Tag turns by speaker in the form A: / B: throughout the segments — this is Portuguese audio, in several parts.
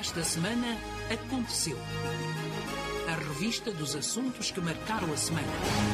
A: Esta semana aconteceu. A revista dos assuntos que marcaram a semana.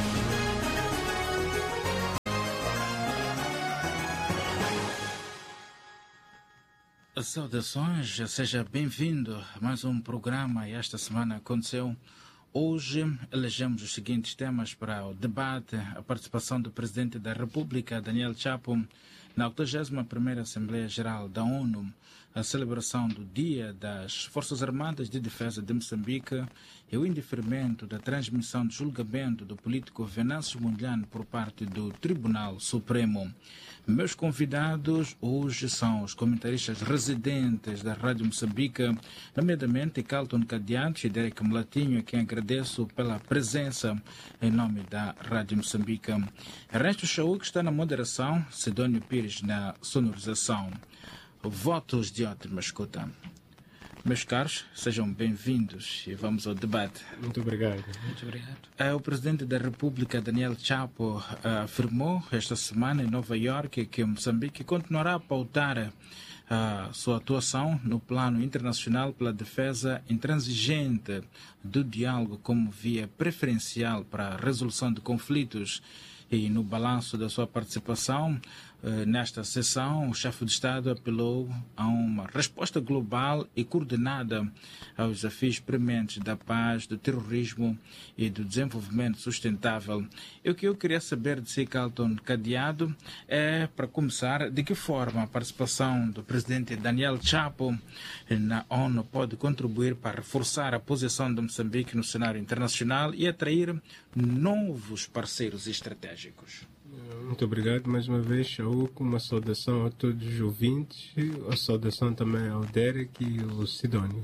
B: Saudações, seja bem-vindo a mais um programa. Esta semana aconteceu. Hoje elegemos os seguintes temas para o debate: a participação do Presidente da República, Daniel Chapo, na 81ª Assembleia Geral da ONU, a celebração do Dia das Forças Armadas de Defesa de Moçambique e o indeferimento da transmissão de julgamento do político Venâncio Mondlane por parte do Tribunal Supremo. Meus convidados hoje são os comentaristas residentes da Rádio Moçambique, nomeadamente Carlton Cadiados e Derek Mulatinho, a quem agradeço pela presença em nome da Rádio Moçambique. Ernesto Chaú, que está na moderação, Sidónio Pires na sonorização. Votos de ótima escuta. Meus caros, sejam bem-vindos e vamos ao debate.
C: Muito obrigado.
D: Muito obrigado.
B: O Presidente da República, Daniel Chapo, afirmou esta semana em Nova Iorque que Moçambique continuará a pautar a sua atuação no plano internacional pela defesa intransigente do diálogo como via preferencial para a resolução de conflitos. E no balanço da sua participação nesta sessão, o chefe de Estado apelou a uma resposta global e coordenada aos desafios prementes da paz, do terrorismo e do desenvolvimento sustentável. E o que eu queria saber de si, Carlton Cadiado, é, para começar, de que forma a participação do presidente Daniel Chapo na ONU pode contribuir para reforçar a posição de Moçambique no cenário internacional e atrair novos parceiros estratégicos.
C: Muito obrigado mais uma vez, Chaú, uma saudação a todos os ouvintes, a saudação também ao Derek e ao Sidónio.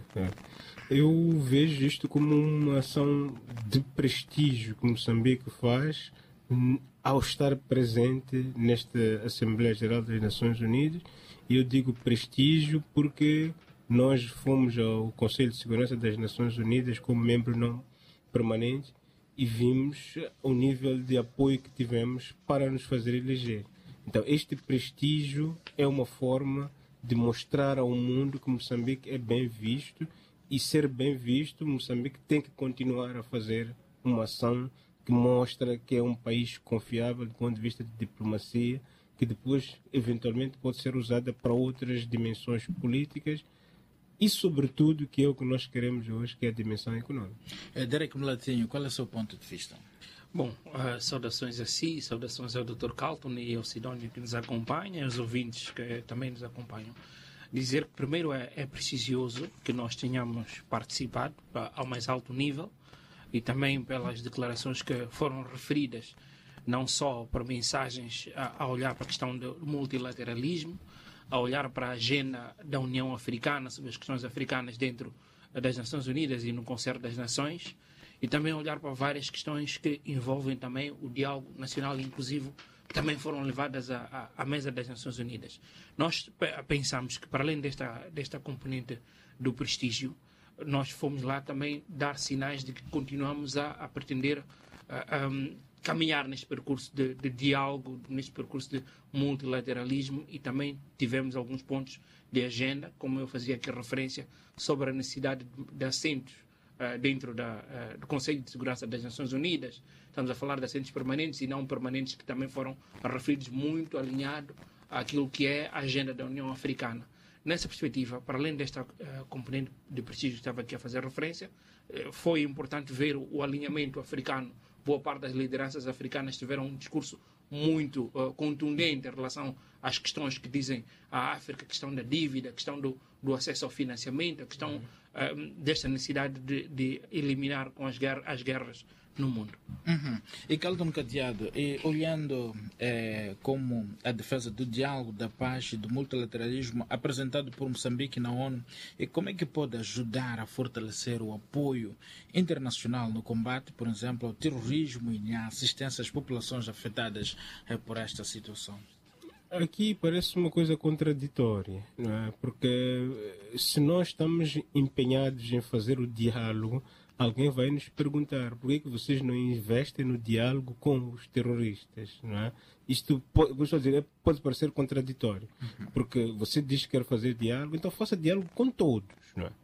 C: Eu vejo isto como uma ação de prestígio que Moçambique faz ao estar presente nesta Assembleia Geral das Nações Unidas. E eu digo prestígio porque nós fomos ao Conselho de Segurança das Nações Unidas como membro não permanente e vimos o nível de apoio que tivemos para nos fazer eleger. Então, este prestígio é uma forma de mostrar ao mundo que Moçambique é bem visto, e ser bem visto, Moçambique tem que continuar a fazer uma ação que mostra que é um país confiável do ponto de vista de diplomacia, que depois, eventualmente, pode ser usada para outras dimensões políticas, e, sobretudo, que é o que nós queremos hoje, que é a dimensão econômica.
B: Derek Mulatinho, qual é o seu ponto de vista?
D: Bom, saudações a si, saudações ao Dr. Carlton e ao Sidónio que nos acompanha, e aos ouvintes que também nos acompanham. Dizer que, primeiro, é prestigioso que nós tenhamos participado ao mais alto nível e também pelas declarações que foram referidas, não só por mensagens a olhar para a questão do multilateralismo, a olhar para a agenda da União Africana sobre as questões africanas dentro das Nações Unidas e no Concerto das Nações, e também olhar para várias questões que envolvem também o diálogo nacional e inclusivo, que também foram levadas à mesa das Nações Unidas. Nós pensamos que, para além desta componente do prestígio, nós fomos lá também dar sinais de que continuamos a pretender caminhar neste percurso de diálogo, neste percurso de multilateralismo, e também tivemos alguns pontos de agenda, como eu fazia aqui referência, sobre a necessidade de assentos dentro do Conselho de Segurança das Nações Unidas. Estamos a falar de assentos permanentes e não permanentes, que também foram referidos muito alinhado àquilo que é a agenda da União Africana. Nessa perspectiva, para além desta componente de prestígio que estava aqui a fazer referência, foi importante ver o alinhamento africano. Boa parte das lideranças africanas tiveram um discurso muito contundente em relação às questões que dizem a África, a questão da dívida, a questão do acesso ao financiamento, a questão desta necessidade de eliminar com as guerras no mundo.
B: E Carlton Cadiado, olhando como a defesa do diálogo, da paz e do multilateralismo apresentado por Moçambique na ONU, e como é que pode ajudar a fortalecer o apoio internacional no combate, por exemplo, ao terrorismo e na assistência às populações afetadas por esta situação?
C: Aqui parece uma coisa contraditória, não é? Porque se nós estamos empenhados em fazer o diálogo, alguém vai nos perguntar por que vocês não investem no diálogo com os terroristas, não é? Isto pode parecer contraditório, porque você diz que quer fazer diálogo, então faça diálogo com todos, não é?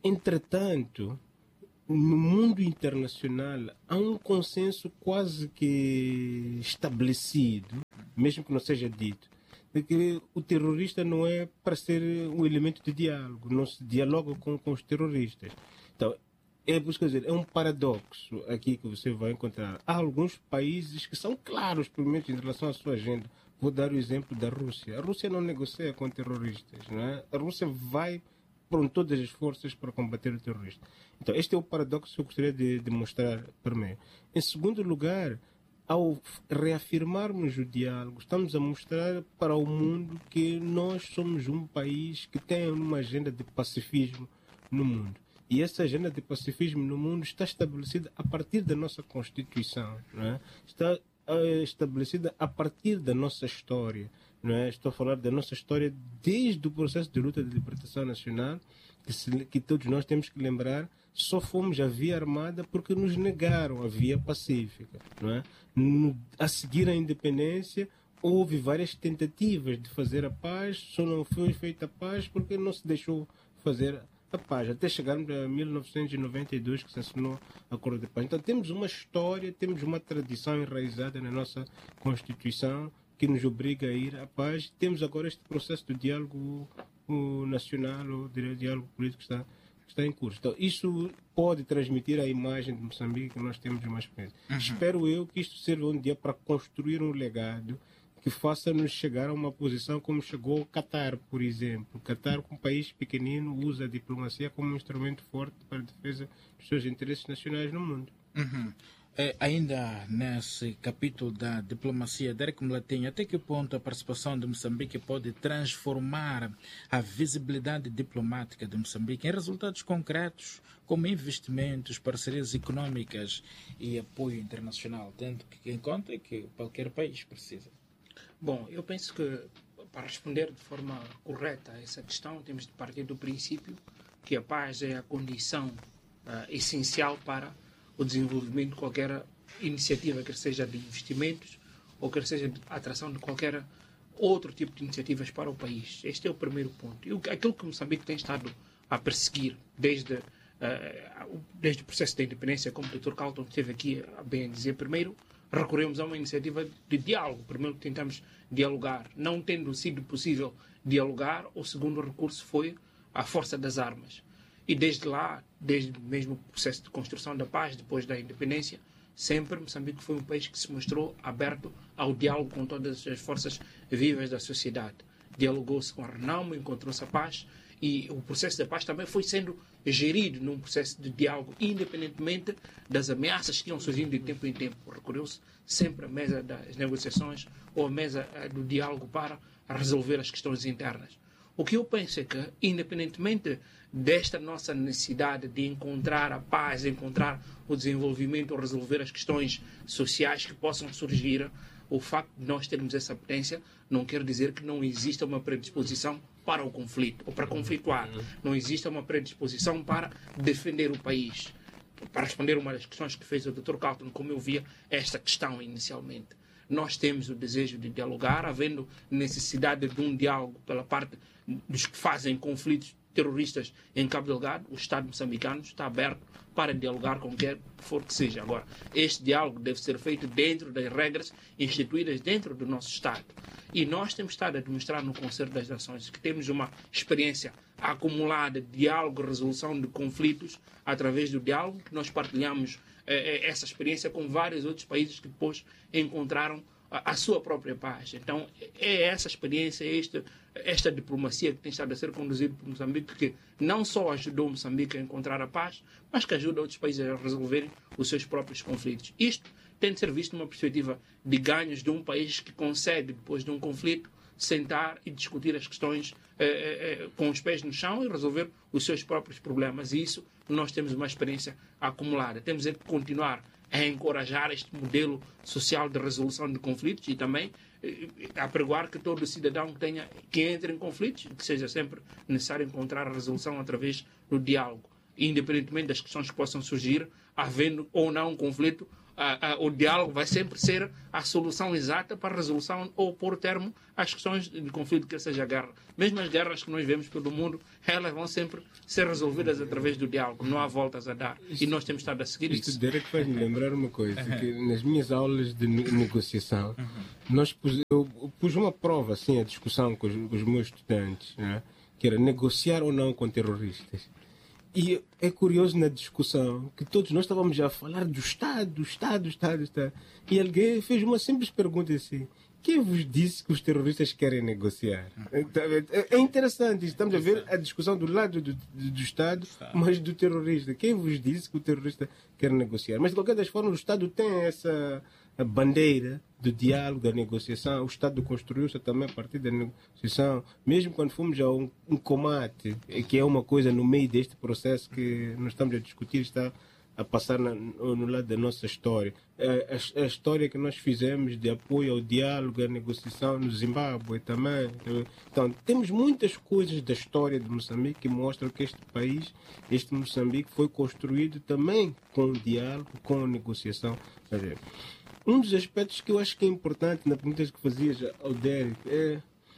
C: Entretanto, no mundo internacional há um consenso quase que estabelecido, mesmo que não seja dito, de que o terrorista não é para ser um elemento de diálogo, não se dialoga com os terroristas. Então, é por isso que dizer, é um paradoxo aqui que você vai encontrar. Há alguns países que são claros, pelo menos em relação à sua agenda. Vou dar o exemplo da Rússia. A Rússia não negocia com terroristas, não é? A Rússia vai por todas as forças para combater o terrorismo. Então, este é o paradoxo que eu gostaria de mostrar primeiro. Em segundo lugar, ao reafirmarmos o diálogo, estamos a mostrar para o mundo que nós somos um país que tem uma agenda de pacifismo no mundo. E essa agenda de pacifismo no mundo está estabelecida a partir da nossa Constituição, não é? Está estabelecida a partir da nossa história. Não é? Estou a falar da nossa história desde o processo de luta de libertação nacional, que todos nós temos que lembrar, só fomos à via armada porque nos negaram a via pacífica. Não é? A seguir à independência, houve várias tentativas de fazer a paz, só não foi feita a paz porque não se deixou fazer a paz, até chegarmos a 1992, que se assinou o Acordo de Paz. Então temos uma história, temos uma tradição enraizada na nossa Constituição, que nos obriga a ir à paz. Temos agora este processo do diálogo nacional, ou diálogo político que está em curso. Então, isso pode transmitir a imagem de Moçambique que nós temos uma experiência. Espero eu que isto sirva um dia para construir um legado que faça-nos chegar a uma posição como chegou o Catar, por exemplo. O Catar, um país pequenino, usa a diplomacia como um instrumento forte para a defesa dos seus interesses nacionais no mundo.
B: Ainda nesse capítulo da diplomacia, Derek Mlatinho, até que ponto a participação de Moçambique pode transformar a visibilidade diplomática de Moçambique em resultados concretos, como investimentos, parcerias econômicas e apoio internacional, tendo que em conta que qualquer país precisa?
D: Bom, eu penso que para responder de forma correta a essa questão, temos de partir do princípio que a paz é a condição essencial para o desenvolvimento de qualquer iniciativa, quer seja de investimentos ou quer seja de atração de qualquer outro tipo de iniciativas para o país. Este é o primeiro ponto. E aquilo que Moçambique tem estado a perseguir desde o processo da independência, como o Dr. Carlton esteve aqui a bem dizer, primeiro recorremos a uma iniciativa de diálogo. Primeiro tentamos dialogar. Não tendo sido possível dialogar, o segundo recurso foi a força das armas. E desde lá, desde mesmo o processo de construção da paz, depois da independência, sempre Moçambique foi um país que se mostrou aberto ao diálogo com todas as forças vivas da sociedade. Dialogou-se com a Renamo, encontrou-se a paz, e o processo da paz também foi sendo gerido num processo de diálogo, independentemente das ameaças que iam surgindo de tempo em tempo. Recorreu-se sempre à mesa das negociações ou à mesa do diálogo para resolver as questões internas. O que eu penso é que, independentemente desta nossa necessidade de encontrar a paz, encontrar o desenvolvimento ou resolver as questões sociais que possam surgir, o facto de nós termos essa potência não quer dizer que não exista uma predisposição para o conflito ou para conflituar. Não existe uma predisposição para defender o país. Para responder uma das questões que fez o Dr. Carlton, como eu via esta questão inicialmente. Nós temos o desejo de dialogar, havendo necessidade de um diálogo pela parte dos que fazem conflitos terroristas em Cabo Delgado. O Estado moçambicano está aberto para dialogar com quem for que seja. Agora, este diálogo deve ser feito dentro das regras instituídas dentro do nosso Estado. E nós temos estado a demonstrar no Conselho das Nações que temos uma experiência acumulada de diálogo e resolução de conflitos através do diálogo, que nós partilhamos essa experiência com vários outros países que depois encontraram a sua própria paz. Então, é essa experiência, esta diplomacia que tem estado a ser conduzida por Moçambique, que não só ajudou Moçambique a encontrar a paz, mas que ajuda outros países a resolverem os seus próprios conflitos. Isto tem de ser visto numa perspectiva de ganhos de um país que consegue, depois de um conflito, sentar e discutir as questões com os pés no chão e resolver os seus próprios problemas. E isso nós temos uma experiência acumulada. Temos de continuar a encorajar este modelo social de resolução de conflitos e também apregoar que todo cidadão que entre em conflitos, que seja sempre necessário encontrar a resolução através do diálogo, independentemente das questões que possam surgir, havendo ou não um conflito, o diálogo vai sempre ser a solução exata para a resolução ou pôr termo às questões de conflito, que seja a guerra. Mesmo as guerras que nós vemos pelo mundo, elas vão sempre ser resolvidas através do diálogo. Não há voltas a dar. E nós temos estado a seguir isso.
C: Isto Derek faz-me lembrar uma coisa, que nas minhas aulas de negociação, eu pus uma prova, assim, a discussão com os meus estudantes, né? Que era negociar ou não com terroristas. E é curioso na discussão que todos nós estávamos a falar do Estado. E alguém fez uma simples pergunta assim: quem vos disse que os terroristas querem negociar? É interessante, estamos a ver a discussão do lado do Estado, mas do terrorista. Quem vos disse que o terrorista quer negociar? Mas de qualquer das formas, o Estado tem essa bandeira do diálogo, da negociação. O Estado construiu-se também a partir da negociação. Mesmo quando fomos a um combate, que é uma coisa no meio deste processo que nós estamos a discutir, está a passar no lado da nossa história. A história que nós fizemos de apoio ao diálogo, à negociação no Zimbábue também. Então, temos muitas coisas da história de Moçambique que mostram que este país, este Moçambique, foi construído também com o diálogo, com a negociação. Um dos aspectos que eu acho que é importante na pergunta que fazias ao Derek é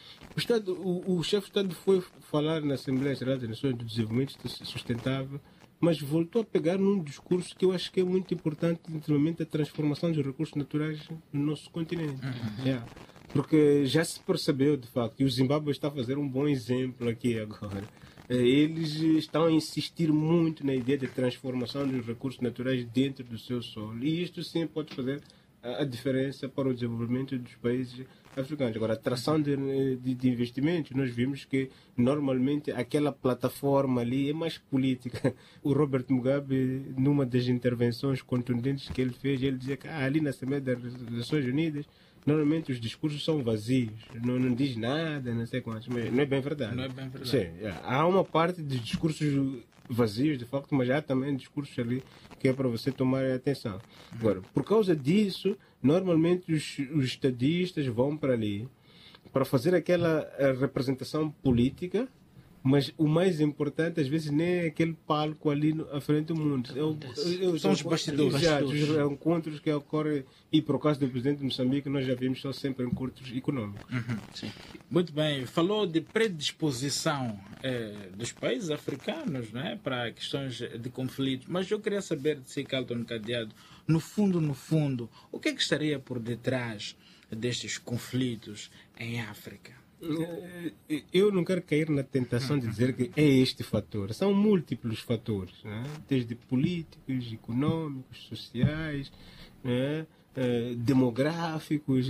C: o chefe de Estado foi falar na Assembleia Geral das Nações do Desenvolvimento Sustentável, mas voltou a pegar num discurso que eu acho que é muito importante, intimamente, a transformação dos recursos naturais no nosso continente. Porque já se percebeu, de facto, e o Zimbábue está a fazer um bom exemplo aqui agora. Eles estão a insistir muito na ideia de transformação dos recursos naturais dentro do seu solo. E isto sim pode fazer a diferença para o desenvolvimento dos países africanos. Agora, a atração de investimentos, nós vimos que normalmente aquela plataforma ali é mais política. O Robert Mugabe, numa das intervenções contundentes que ele fez, ele dizia que ali na Assembleia das Nações Unidas, normalmente os discursos são vazios, não diz nada, não sei quantos, mas não é bem verdade.
B: Não é bem verdade.
C: Sim, há uma parte de discursos vazios, de facto, mas há também discursos ali que é para você tomar atenção. Agora, por causa disso, normalmente os estadistas vão para ali para fazer aquela representação política, mas o mais importante, às vezes, nem é aquele palco ali à frente do mundo.
B: São os bastidores.
C: Os encontros que ocorrem, e por causa do presidente de Moçambique, nós já vimos só sempre encontros econômicos.
B: Sim. Muito bem. Falou de predisposição dos países africanos, né, para questões de conflitos, mas eu queria saber de si, Carlton Cadeado, no fundo, o que é que estaria por detrás destes conflitos em África?
C: Eu não quero cair na tentação de dizer que é este fator. São múltiplos fatores, né? Desde políticos, econômicos, sociais, né? Demográficos,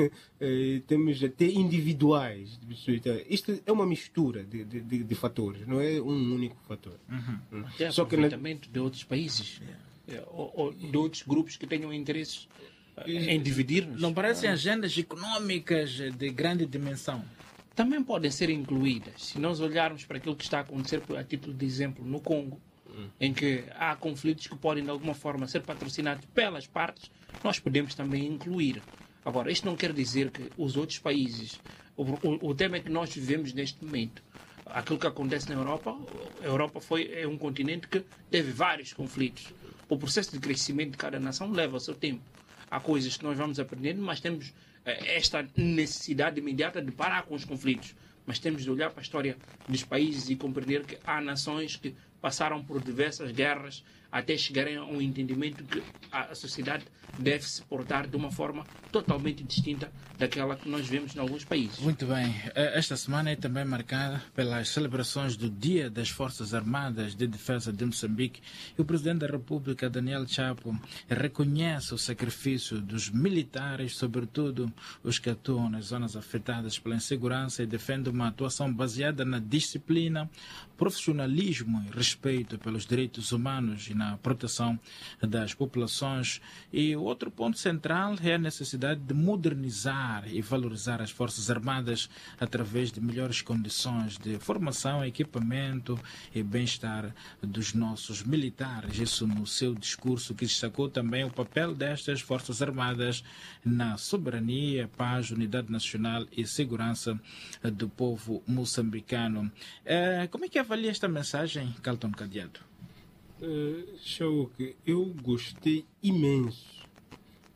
C: temos até individuais. Isto é uma mistura de fatores, não é um único fator.
D: Até só que de outros países, ou de outros grupos que tenham interesses em dividir-nos.
B: Não parecem agendas econômicas de grande dimensão?
D: Também podem ser incluídas. Se nós olharmos para aquilo que está a acontecer, a título de exemplo, no Congo, em que há conflitos que podem, de alguma forma, ser patrocinados pelas partes, nós podemos também incluir. Agora, isto não quer dizer que os outros países... O tema é que nós vivemos neste momento. Aquilo que acontece na Europa, a Europa é um continente que teve vários conflitos. O processo de crescimento de cada nação leva o seu tempo. Há coisas que nós vamos aprendendo, mas temos esta necessidade imediata de parar com os conflitos. Mas temos de olhar para a história dos países e compreender que há nações que passaram por diversas guerras até chegarem a um entendimento que a sociedade deve se portar de uma forma totalmente distinta daquela que nós vemos em alguns países.
B: Muito bem. Esta semana é também marcada pelas celebrações do Dia das Forças Armadas de Defesa de Moçambique e o Presidente da República, Daniel Chapo, reconhece o sacrifício dos militares, sobretudo os que atuam nas zonas afetadas pela insegurança, e defende uma atuação baseada na disciplina, profissionalismo e respeito pelos direitos humanos e na proteção das populações. E outro ponto central é a necessidade de modernizar e valorizar as Forças Armadas através de melhores condições de formação, equipamento e bem-estar dos nossos militares. Isso no seu discurso, que destacou também o papel destas Forças Armadas na soberania, paz, unidade nacional e segurança do povo moçambicano. Como é que avalia esta mensagem, Carlton Cadeado?
C: Shauk, eu gostei imenso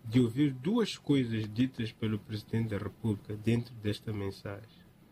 C: de ouvir duas coisas ditas pelo Presidente da República dentro desta mensagem.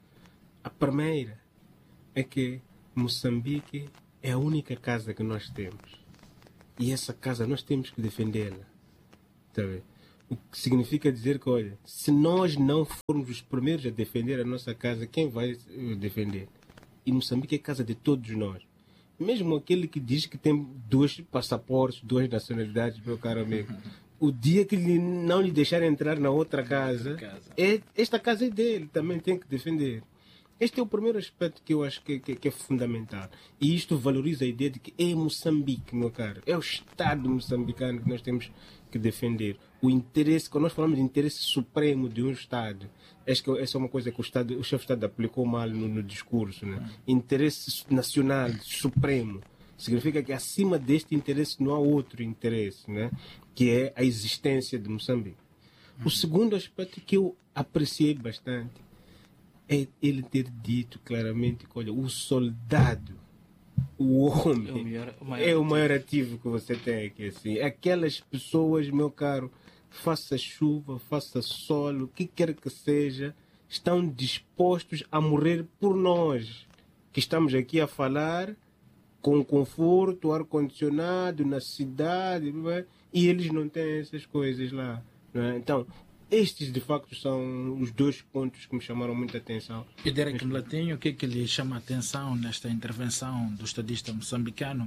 C: A primeira é que Moçambique é a única casa que nós temos. E essa casa nós temos que defendê-la. Tá bem? O que significa dizer que, olha, se nós não formos os primeiros a defender a nossa casa, quem vai defender? E Moçambique é casa de todos nós. Mesmo aquele que diz que tem 2 passaportes, 2 nacionalidades, meu caro amigo, o dia que não lhe deixar entrar na outra casa, esta casa é dele, também tem que defender. Este é o primeiro aspecto que eu acho que é fundamental. E isto valoriza a ideia de que é Moçambique, meu caro. É o Estado moçambicano que nós temos que defender. O interesse, quando nós falamos de interesse supremo de um Estado, acho que essa é uma coisa que o chefe de Estado aplicou mal no discurso. Né? Interesse nacional supremo. Significa que acima deste interesse não há outro interesse, né? Que é a existência de Moçambique. O segundo aspecto que eu apreciei bastante é ele ter dito claramente que, olha, o soldado, o homem, é o maior ativo que você tem aqui. Assim. Aquelas pessoas, meu caro, faça chuva, faça sol, o que quer que seja, estão dispostos a morrer por nós, que estamos aqui a falar com conforto, ar-condicionado, na cidade, e eles não têm essas coisas lá. Não é? Então, estes, de facto, são os 2 pontos que me chamaram muita atenção.
B: E Derek Mlatinho, o que é que lhe chama a atenção nesta intervenção do estadista moçambicano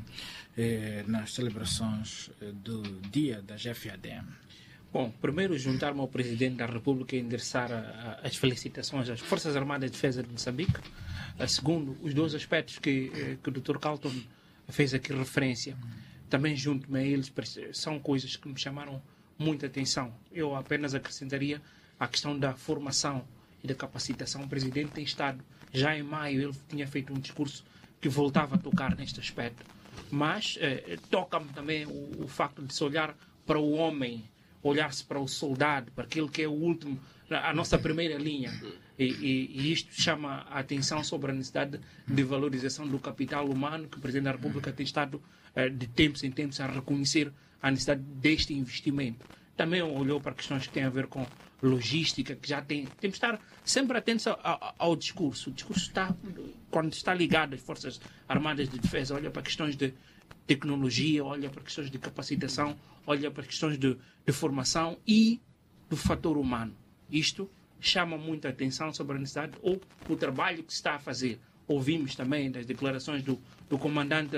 B: nas celebrações do dia das FADM?
D: Bom, primeiro juntar-me ao Presidente da República e endereçar as felicitações às Forças Armadas de Defesa de Moçambique. Segundo, os 2 aspectos que o Dr. Carlton fez aqui referência. Também junto-me a eles, são coisas que me chamaram muita atenção. Eu apenas acrescentaria a questão da formação e da capacitação. O Presidente tem estado, já em maio, ele tinha feito um discurso que voltava a tocar neste aspecto. Mas toca-me também o facto de se olhar para o homem, olhar-se para o soldado, para aquele que é o último, a nossa primeira linha. E isto chama a atenção sobre a necessidade de valorização do capital humano, que o Presidente da República tem estado de tempos em tempos a reconhecer a necessidade deste investimento. Também olhou para questões que têm a ver com logística, que já temos de estar sempre atentos ao discurso. O discurso está, quando está ligado às Forças Armadas de Defesa, olha para questões de tecnologia, olha para questões de capacitação, olha para questões de formação e do fator humano. Isto chama muita atenção sobre a necessidade ou o trabalho que se está a fazer. Ouvimos também das declarações do comandante,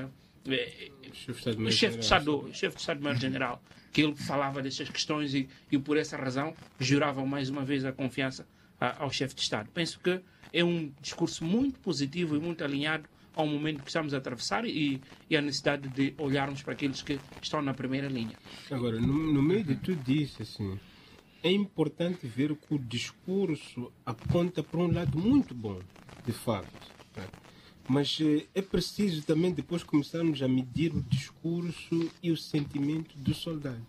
D: chefe de Estado-Maior-General, que ele falava destas questões e por essa razão jurava mais uma vez a confiança ao chefe de Estado. Penso que é um discurso muito positivo e muito alinhado ao momento que estamos a atravessar e a necessidade de olharmos para aqueles que estão na primeira linha.
C: Agora, no meio de tudo isso, assim, é importante ver que o discurso aponta para um lado muito bom, de facto. Né? Mas é preciso também depois começarmos a medir o discurso e o sentimento do soldado.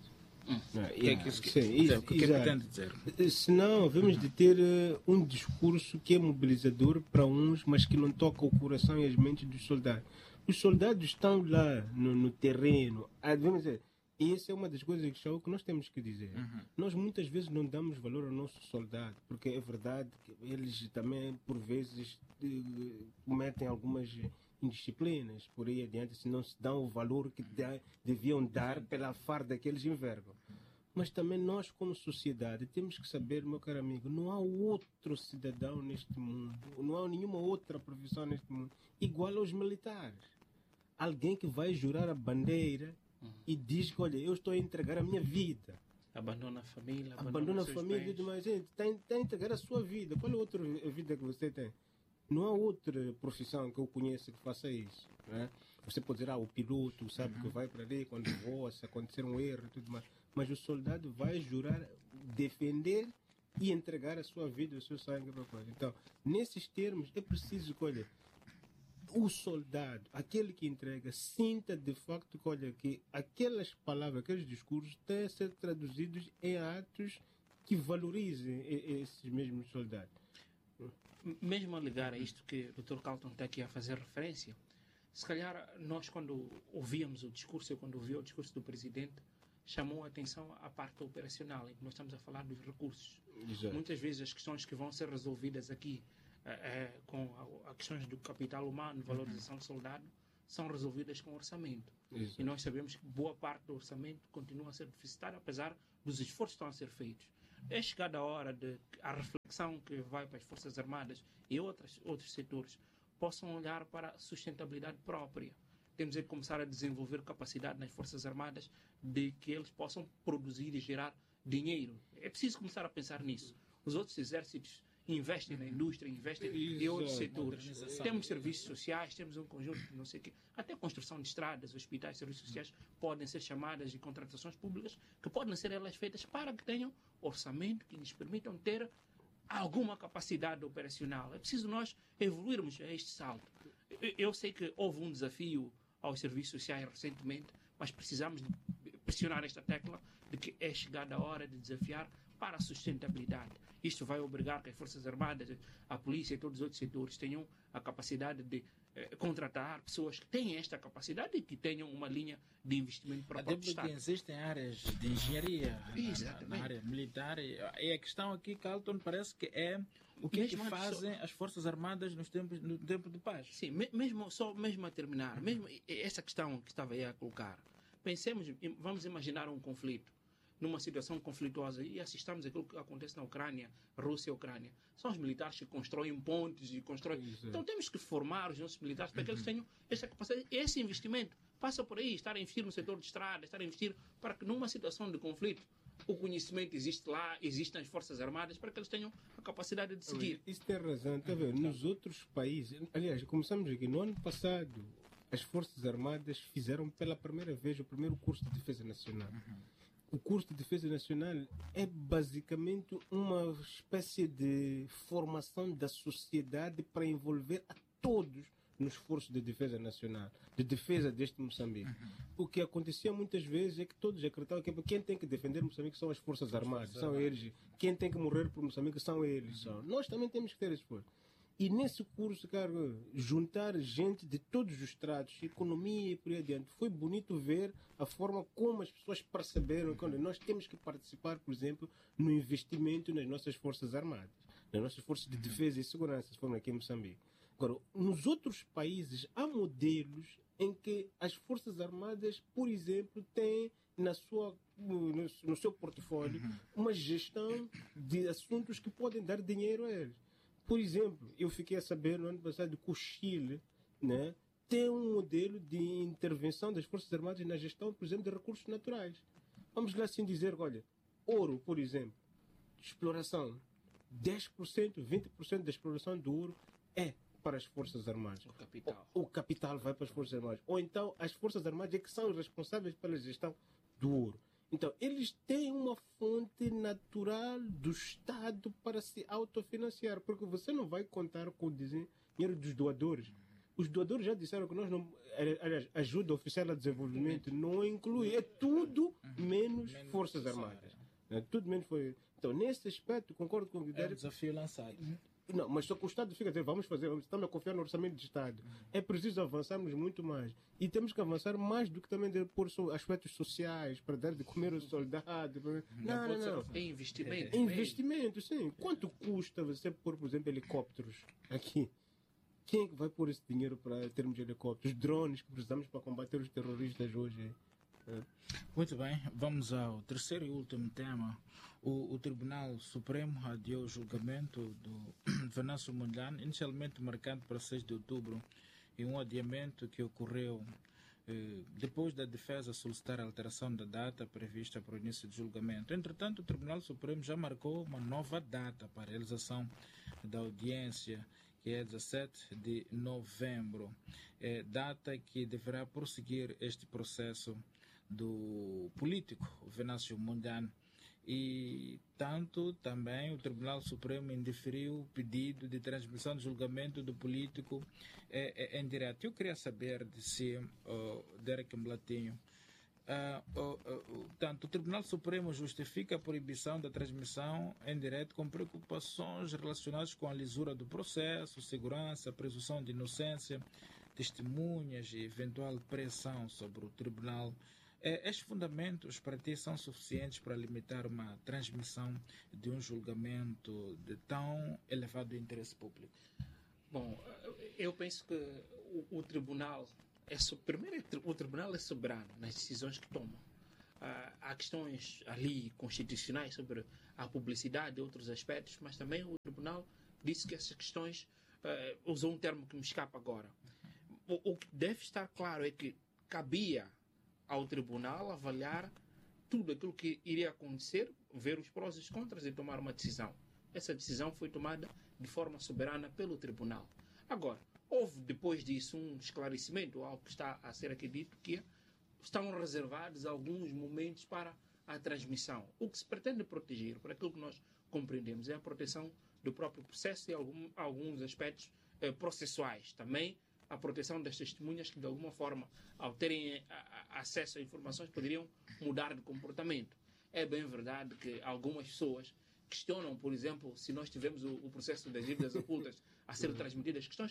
B: O que é que pretende dizer?
C: Senão, vamos de ter um discurso que é mobilizador para uns, mas que não toca o coração e as mentes dos soldados. Os soldados estão lá no terreno. Vamos dizer, e essa é uma das coisas que nós temos que dizer. Nós muitas vezes não damos valor ao nosso soldado, porque é verdade que eles também, por vezes, cometem algumas indisciplinas, por aí adiante, se não se dão o valor que deviam dar pela farda que eles envergam. Mas também nós, como sociedade, temos que saber, meu caro amigo, não há outro cidadão neste mundo, não há nenhuma outra profissão neste mundo igual aos militares. Alguém que vai jurar a bandeira e diz que, olha, eu estou a entregar a minha vida.
D: Abandona a família,
C: abandona a família e demais. Gente, está a entregar a sua vida. Qual é a outra vida que você tem? Não há outra profissão que eu conheça que faça isso. Né? Você pode dizer, o piloto sabe que vai para ali quando voa, se acontecer um erro e tudo mais. Mas o soldado vai jurar defender e entregar a sua vida, o seu sangue para a coisa. Então, nesses termos, é preciso que, olha, o soldado, aquele que entrega, sinta de facto que, olha, que aquelas palavras, aqueles discursos têm a ser traduzidos em atos que valorizem esses mesmos soldados.
D: Mesmo a ligar a isto que o Dr. Carlton está aqui a fazer referência, se calhar nós, quando ouvíamos o discurso, eu quando ouvi o discurso do Presidente, chamou a atenção à parte operacional, em que nós estamos a falar dos recursos.
C: Exato.
D: Muitas vezes as questões que vão ser resolvidas aqui com as questões do capital humano, valorização do soldado, são resolvidas com orçamento.
C: Exato.
D: E nós sabemos que boa parte do orçamento continua a ser deficitário, apesar dos esforços que estão a ser feitos. É chegada a hora de a reflexão que vai para as Forças Armadas e outros setores possam olhar para a sustentabilidade própria. Temos que começar a desenvolver capacidade nas Forças Armadas de que eles possam produzir e gerar dinheiro. É preciso começar a pensar nisso. Os outros exércitos investem na indústria, investem em outros setores. Temos serviços sociais, temos um conjunto de não sei o quê. Até construção de estradas, hospitais, serviços sociais podem ser chamadas de contratações públicas que podem ser elas feitas para que tenham orçamento que lhes permitam ter alguma capacidade operacional. É preciso nós evoluirmos a este salto. Eu sei que houve um desafio aos serviços sociais recentemente, mas precisamos de pressionar esta tecla de que é chegada a hora de desafiar para a sustentabilidade. Isto vai obrigar que as Forças Armadas, a polícia e todos os outros setores tenham a capacidade de contratar pessoas que têm esta capacidade e que tenham uma linha de investimento para o próprio
B: Até porque
D: Estado.
B: existem áreas de engenharia
D: Exatamente.
B: na área militar e a questão aqui, Carlton, parece que é o que,
D: Mesmo
B: fazem as Forças Armadas no tempo de paz.
D: Sim, mesmo a terminar, mesmo essa questão que estava aí a colocar, pensemos, vamos imaginar um conflito, numa situação conflituosa, e assistamos aquilo que acontece na Ucrânia, Rússia e Ucrânia. São os militares que constroem pontes e constroem...
C: Isso.
D: Então temos que formar os nossos militares para que eles tenham essa capacidade. Esse investimento passa por aí, estar a investir no setor de estrada, estar a investir para que numa situação de conflito o conhecimento existe lá, existe nas Forças Armadas, para que eles tenham a capacidade de seguir.
C: Isso tem razão, está a ver? Nos outros países, aliás, começamos aqui, no ano passado, as Forças Armadas fizeram pela primeira vez o primeiro curso de defesa nacional. O curso de defesa nacional é basicamente uma espécie de formação da sociedade para envolver a todos no esforço de defesa nacional, de defesa deste Moçambique. O que acontecia muitas vezes é que todos acreditavam que quem tem que defender Moçambique são as Forças Armadas, são eles. Quem tem que morrer por Moçambique são eles. Nós também temos que ter esse esforço. E nesse curso, cara, juntar gente de todos os estratos, economia e por aí adiante, foi bonito ver a forma como as pessoas perceberam que nós temos que participar, por exemplo, no investimento nas nossas Forças Armadas, nas nossas forças de defesa e segurança, se formos aqui em Moçambique. Agora, nos outros países, há modelos em que as Forças Armadas, por exemplo, têm no seu portfólio uma gestão de assuntos que podem dar dinheiro a eles. Por exemplo, eu fiquei a saber no ano passado que o Chile, né, tem um modelo de intervenção das Forças Armadas na gestão, por exemplo, de recursos naturais. Vamos lá assim dizer, olha, ouro, por exemplo, exploração, 10%, 20% da exploração do ouro é para as Forças Armadas.
D: O capital.
C: O capital vai para as Forças Armadas. Ou então as Forças Armadas é que são responsáveis pela gestão do ouro. Então, eles têm uma fonte natural do Estado para se autofinanciar, porque você não vai contar com o dinheiro dos doadores. Os doadores já disseram que nós não... Aliás, ajuda oficial a desenvolvimento não inclui, é tudo menos Forças Armadas. É tudo menos foi. Então, nesse aspecto, concordo com o
B: É um
C: Guilherme.
B: desafio lançado.
C: Não, mas só que o Estado fica a dizer, estamos a confiar no orçamento do Estado. É preciso avançarmos muito mais. E temos que avançar mais do que também de pôr aspectos sociais, para dar de comer aos soldados. Não.
D: É investimento.
C: É investimento, sim. Quanto custa você pôr, por exemplo, helicópteros aqui? Quem é que vai pôr esse dinheiro para termos helicópteros? Drones que precisamos para combater os terroristas hoje?
B: Muito bem, vamos ao terceiro e último tema. O Tribunal Supremo adiou o julgamento do Venâncio Mondlane, inicialmente marcado para 6 de outubro, e um adiamento que ocorreu depois da defesa solicitar a alteração da data prevista para o início do julgamento. Entretanto, o Tribunal Supremo já marcou uma nova data para a realização da audiência, que é 17 de novembro, data que deverá prosseguir este processo do político Venâncio Mondlane. E tanto também o Tribunal Supremo indeferiu o pedido de transmissão de julgamento do político em direto. Eu queria saber de si, Derek Mlatinho, tanto o Tribunal Supremo justifica a proibição da transmissão em direto com preocupações relacionadas com a lisura do processo, segurança, presunção de inocência, testemunhas e eventual pressão sobre o Tribunal Estes fundamentos para ti são suficientes para limitar uma transmissão de um julgamento de tão elevado interesse público?
D: Bom, eu penso que o tribunal o tribunal é soberano nas decisões que toma. Há questões ali constitucionais sobre a publicidade e outros aspectos, mas também o tribunal disse que essas questões, usou um termo que me escapa agora. O que deve estar claro é que cabia ao tribunal avaliar tudo aquilo que iria acontecer, ver os prós e os contras e tomar uma decisão. Essa decisão foi tomada de forma soberana pelo tribunal. Agora, houve depois disso um esclarecimento, algo que está a ser aqui dito, que estão reservados alguns momentos para a transmissão. O que se pretende proteger, por aquilo que nós compreendemos, é a proteção do próprio processo e alguns aspectos processuais. Também a proteção das testemunhas que, de alguma forma, ao terem acesso a informações, poderiam mudar de comportamento. É bem verdade que algumas pessoas questionam, por exemplo, se nós tivemos o processo das dívidas ocultas a ser transmitidas, questões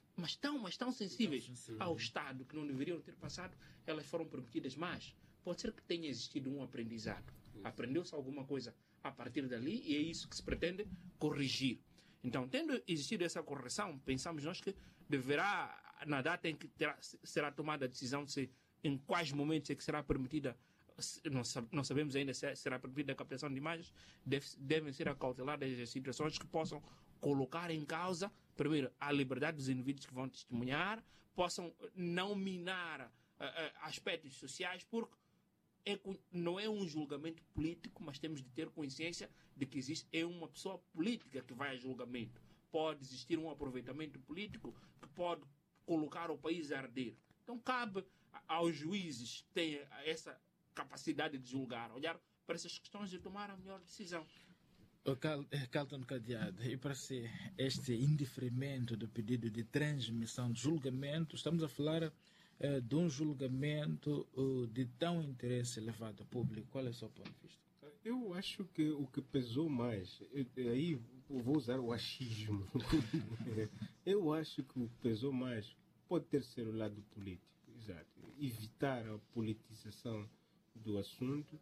D: tão sensíveis ao Estado que não deveriam ter passado, elas foram permitidas, mas pode ser que tenha existido um aprendizado. Aprendeu-se alguma coisa a partir dali e é isso que se pretende corrigir. Então, tendo existido essa correção, pensamos nós que na data em que será tomada a decisão de se, em quais momentos é que será permitida, não sabemos ainda se será permitida a captação de imagens, devem ser acauteladas as situações que possam colocar em causa, primeiro, a liberdade dos indivíduos que vão testemunhar, possam não minar aspectos sociais, porque não é um julgamento político, mas temos de ter consciência de que é uma pessoa política que vai a julgamento. Pode existir um aproveitamento político que pode colocar o país a arder. Então cabe aos juízes ter essa capacidade de julgar, olhar para essas questões e tomar a melhor decisão.
B: Carlton Cadeado, e para si, este indeferimento do pedido de transmissão de julgamento, estamos a falar de um julgamento de tão interesse elevado público. Qual é o seu ponto de vista?
C: Eu acho que o que pesou mais, aí eu vou usar o achismo, eu acho que o que pesou mais pode ter sido o lado político, exato. Evitar a politização do assunto,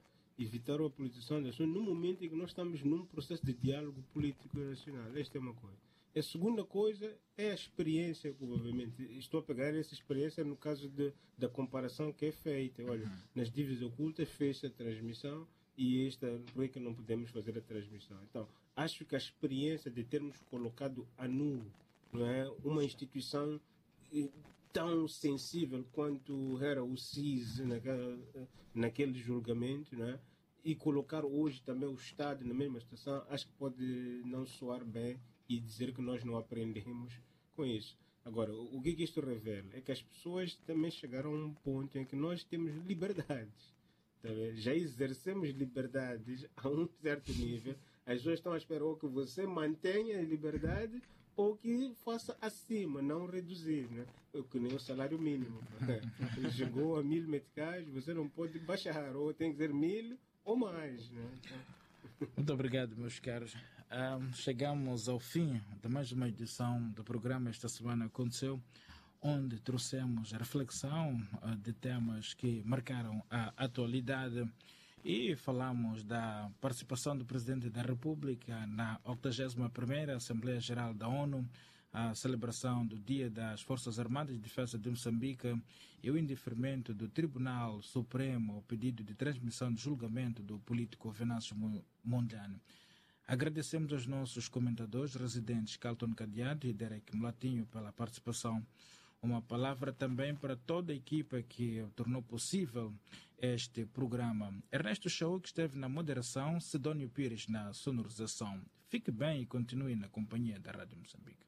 C: no momento em que nós estamos num processo de diálogo político nacional. Esta é uma coisa. A segunda coisa é a experiência, provavelmente. Estou a pegar essa experiência no caso da comparação que é feita. Olha, nas dívidas ocultas fez-se a transmissão e por que não podemos fazer a transmissão? Então, acho que a experiência de termos colocado a nu, não é, uma instituição tão sensível quanto era o CIS naquele julgamento, não é? E colocar hoje também o Estado na mesma situação, acho que pode não soar bem e dizer que nós não aprendemos com isso. Agora, o que isto revela? É que as pessoas também chegaram a um ponto em que nós temos liberdades. Tá, já exercemos liberdades a um certo nível. As pessoas estão à espera ou que você mantenha a liberdade ou que faça acima, não reduzir, né? Que nem o salário mínimo. Chegou a 1000 meticais, você não pode baixar, ou tem que ser 1000 ou mais, né?
B: Muito obrigado, meus caros. Chegamos ao fim de mais uma edição do programa Esta Semana Aconteceu, onde trouxemos a reflexão de temas que marcaram a atualidade e falamos da participação do Presidente da República na 81ª Assembleia Geral da ONU, a celebração do Dia das Forças Armadas de Defesa de Moçambique e o indeferimento do Tribunal Supremo ao pedido de transmissão de julgamento do político Venâncio Mondlane. Agradecemos aos nossos comentadores residentes Carlton Cadeado e Derek Mulatinho pela participação. Uma palavra também para toda a equipa que tornou possível este programa. Ernesto Chau, que esteve na moderação, Sidónio Pires na sonorização. Fique bem e continue na companhia da Rádio Moçambique.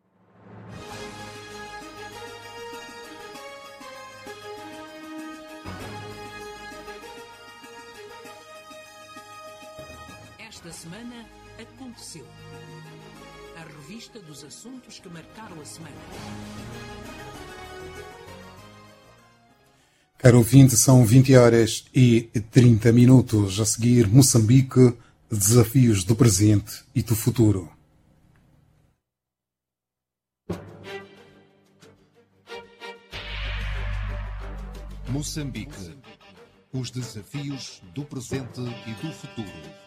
A: Esta semana aconteceu. A revista dos assuntos que marcaram a semana.
E: Caro ouvinte, são 20h30. A seguir, Moçambique, desafios do presente e do futuro.
F: Moçambique,
E: Os desafios do presente e do futuro.